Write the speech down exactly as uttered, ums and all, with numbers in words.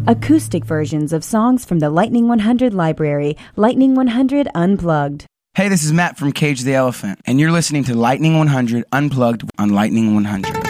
Acoustic versions of songs from the Lightning one hundred library, Lightning one hundred Unplugged. Hey, this is Matt from Cage the Elephant, and you're listening to Lightning one hundred Unplugged on Lightning one hundred.